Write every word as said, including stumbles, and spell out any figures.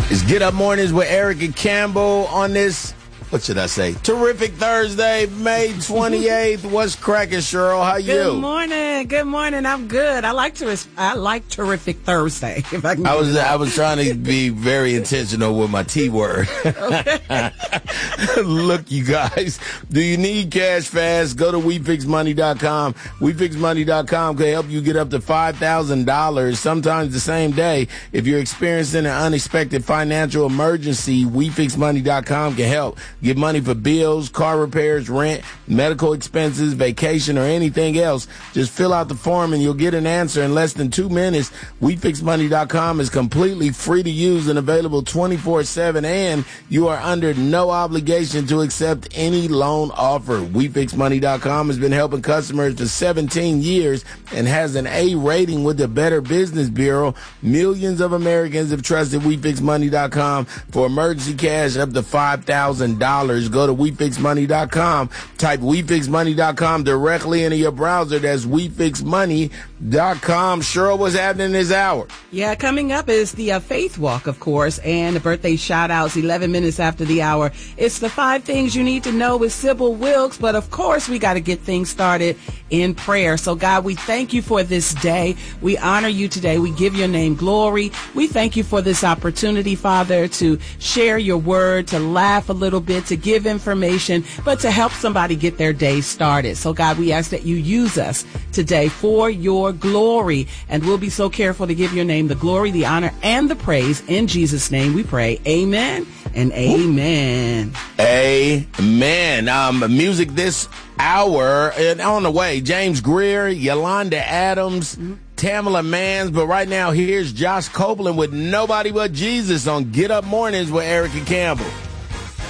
It's Get Up Mornings with Erica Campbell on this, what should I say, terrific Thursday, May twenty-eighth. What's cracking, Cheryl? How you? Good morning. Good morning. I'm good. I like to. I like terrific Thursday. If I can. I was. I was trying to be very intentional with my T word. Look, you guys. Do you need cash fast? Go to we fix money dot com. we fix money dot com can help you get up to five thousand dollars, sometimes the same day. If you're experiencing an unexpected financial emergency, we fix money dot com can help. Get money for bills, car repairs, rent, medical expenses, vacation, or anything else. Just fill out the form and you'll get an answer in less than two minutes. we fix money dot com is completely free to use and available twenty-four seven, and you are under no obligation to accept any loan offer. we fix money dot com has been helping customers for seventeen years and has an A rating with the Better Business Bureau. Millions of Americans have trusted we fix money dot com for emergency cash up to five thousand dollars. Go to we fix money dot com. Type we fix money dot com directly into your browser. That's we fix money dot com. Cheryl, what's happening this hour? Yeah, coming up is the uh, Faith Walk, of course, and the birthday shout-outs eleven minutes after the hour. It's the five things you need to know with Sybil Wilkes, but of course we got to get things started in prayer. So God, we thank you for this day. We honor you today. We give your name glory. We thank you for this opportunity, Father, to share your word, to laugh a little bit, to give information, but to help somebody get their day started. So God, we ask that you use us today for your glory, and we'll be so careful to give your name the glory, the honor, and the praise. In Jesus' name we pray. Amen and amen. Amen. Um, music this hour, and on the way, James Greer, Yolanda Adams, mm-hmm. Tamala Mans, but right now here's Josh Copeland with Nobody But Jesus on Get Up Mornings with Erica Campbell.